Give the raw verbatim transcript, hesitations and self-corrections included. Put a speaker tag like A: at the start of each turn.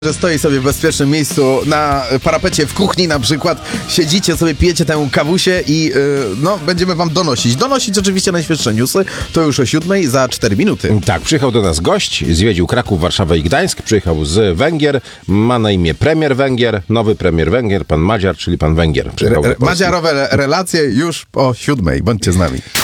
A: Że stoi sobie w bezpiecznym miejscu na parapecie w kuchni na przykład, siedzicie sobie, pijecie tę kawusię i yy, no, będziemy wam donosić. Donosić oczywiście najświeższe newsy, to już o siódmej za cztery minuty.
B: Tak, przyjechał do nas gość, zwiedził Kraków, Warszawę i Gdańsk, przyjechał z Węgier, ma na imię premier Węgier, nowy premier Węgier, pan Madziar, czyli pan Węgier.
A: Re- Madziarowe relacje już o siódmej, bądźcie z nami.